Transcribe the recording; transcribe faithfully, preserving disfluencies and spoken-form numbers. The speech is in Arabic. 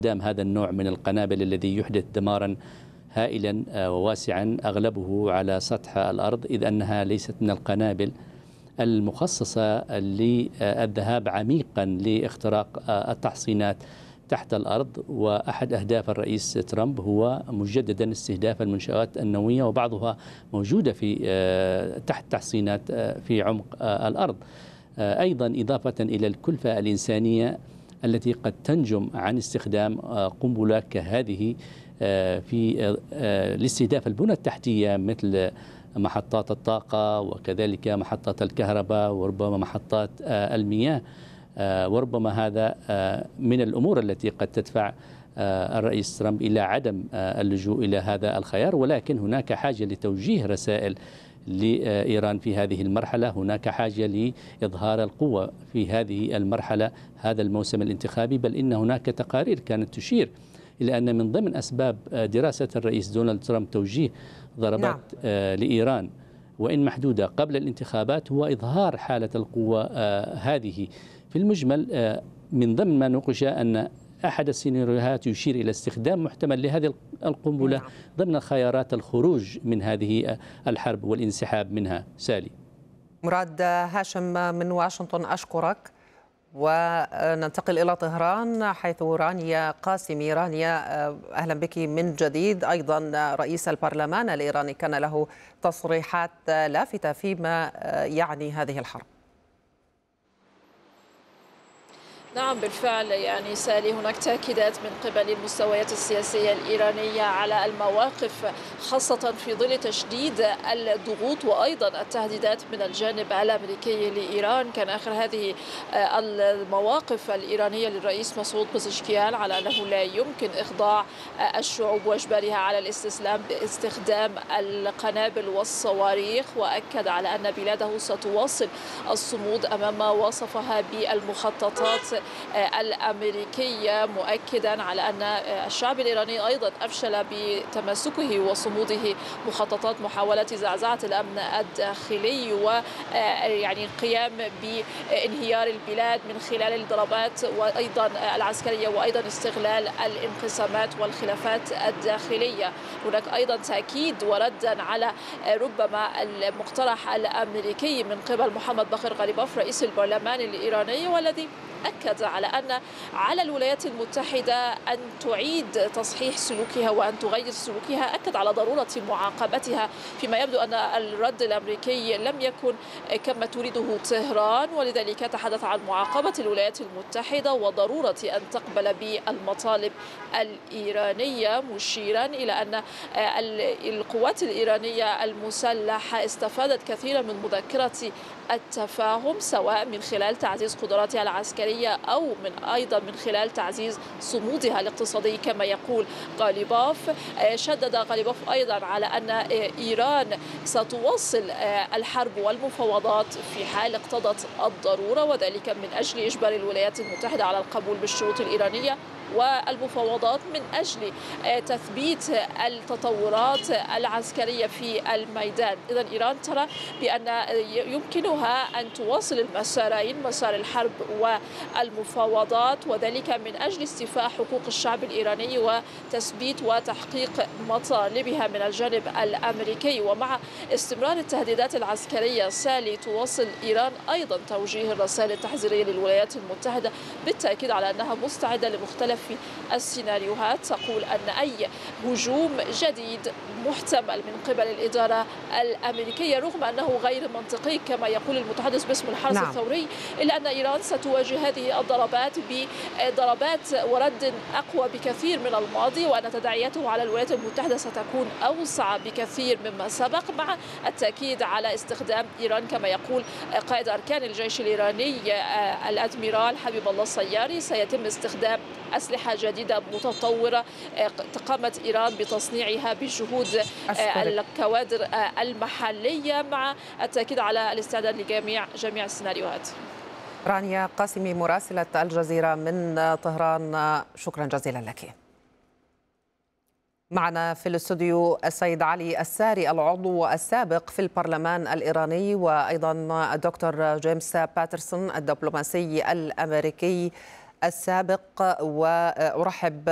استخدام هذا النوع من القنابل الذي يحدث دمارا هائلا وواسعا أغلبه على سطح الأرض، إذ أنها ليست من القنابل المخصصة للذهاب عميقا لاختراق التحصينات تحت الأرض. وأحد أهداف الرئيس ترامب هو مجددا استهداف المنشآت النووية، وبعضها موجودة في تحت تحصينات في عمق الأرض. أيضا إضافة إلى الكلفة الإنسانية التي قد تنجم عن استخدام قنبلة كهذه في لاستهداف البنى التحتية مثل محطات الطاقة وكذلك محطات الكهرباء وربما محطات المياه، وربما هذا من الأمور التي قد تدفع الرئيس ترامب إلى عدم اللجوء إلى هذا الخيار. ولكن هناك حاجة لتوجيه رسائل لإيران في هذه المرحلة، هناك حاجة لإظهار القوة في هذه المرحلة هذا الموسم الانتخابي، بل إن هناك تقارير كانت تشير إلى أن من ضمن أسباب دراسة الرئيس دونالد ترامب توجيه ضربات نعم. لإيران وإن محدودة قبل الانتخابات هو إظهار حالة القوة هذه. في المجمل من ضمن ما نوقش أن أحد السيناريوهات يشير إلى استخدام محتمل لهذه القنبلة نعم. ضمن خيارات الخروج من هذه الحرب والانسحاب منها. سالي. مراد هاشم من واشنطن، أشكرك. وننتقل إلى طهران حيث رانيا قاسمي. رانيا، أهلا بك من جديد. أيضا رئيس البرلمان الإيراني كان له تصريحات لافتة فيما يعني هذه الحرب. نعم بالفعل، يعني سالي هناك تأكيدات من قبل المستويات السياسية الإيرانية على المواقف، خاصة في ظل تشديد الضغوط وأيضا التهديدات من الجانب الأمريكي لإيران. كان آخر هذه المواقف الإيرانية للرئيس مسعود بزشكيان على أنه لا يمكن إخضاع الشعوب وإجبارها على الاستسلام باستخدام القنابل والصواريخ، وأكد على أن بلاده ستواصل الصمود أمام ما وصفها بالمخططات الأمريكية، مؤكدا على أن الشعب الإيراني أيضا أفشل بتمسكه وصموده مخططات محاولة زعزعة الأمن الداخلي ويعني القيام بانهيار البلاد من خلال الضربات وأيضا العسكرية وأيضا استغلال الانقسامات والخلافات الداخلية. هناك أيضا تأكيد وردا على ربما المقترح الأمريكي من قبل محمد باقر غالباف رئيس البرلمان الإيراني، والذي أكد على أن على الولايات المتحدة أن تعيد تصحيح سلوكها وأن تغير سلوكها. أكد على ضرورة معاقبتها، فيما يبدو أن الرد الأمريكي لم يكن كما تريده طهران، ولذلك تحدث عن معاقبة الولايات المتحدة وضرورة أن تقبل بالمطالب الإيرانية، مشيرا إلى أن القوات الإيرانية المسلحة استفادت كثيرا من مذكرة التفاهم، سواء من خلال تعزيز قدراتها العسكرية أو من أيضا من خلال تعزيز صمودها الاقتصادي كما يقول غالباف. شدد غالباف أيضا على أن إيران ستواصل الحرب والمفاوضات في حال اقتضت الضرورة، وذلك من أجل إجبار الولايات المتحدة على القبول بالشروط الإيرانية والمفاوضات من أجل تثبيت التطورات العسكرية في الميدان. إذن إيران ترى بأن يمكنها أن تواصل المسارين، مسار الحرب والمفاوضات، وذلك من أجل استيفاء حقوق الشعب الإيراني وتثبيت وتحقيق مطالبها من الجانب الأمريكي. ومع استمرار التهديدات العسكرية سالي، تواصل إيران أيضا توجيه الرسائل التحذيرية للولايات المتحدة بالتأكيد على أنها مستعدة لمختلف في السيناريوهات. تقول أن أي هجوم جديد محتمل من قبل الإدارة الأمريكية رغم أنه غير منطقي كما يقول المتحدث باسم الحرس نعم. الثوري، إلا أن إيران ستواجه هذه الضربات بضربات ورد أقوى بكثير من الماضي، وأن تداعياته على الولايات المتحدة ستكون أوسع بكثير مما سبق، مع التأكيد على استخدام إيران كما يقول قائد أركان الجيش الإيراني الأدميرال حبيب الله الصياري سيتم استخدام أسلحة جديدة متطورة قامت إيران بتصنيعها بجهود الكوادر المحلية، مع التأكيد على الاستعداد لجميع جميع السيناريوهات. رانيا قاسمي مراسلة الجزيرة من طهران، شكرا جزيلا لك. معنا في الاستوديو السيد علي الساري العضو السابق في البرلمان الإيراني، وأيضا الدكتور جيمس باترسون الدبلوماسي الأمريكي السابق، وأرحب